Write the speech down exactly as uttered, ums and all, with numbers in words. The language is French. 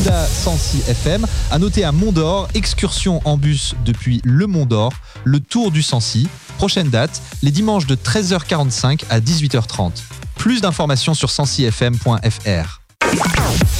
Villa Sancy F M. À noter à Mont-d'Or, excursion en bus depuis le Mont-d'Or, le Tour du Sancy. Prochaine date, les dimanches de treize heures quarante-cinq à dix-huit heures trente. Plus d'informations sur sancy f m point f r.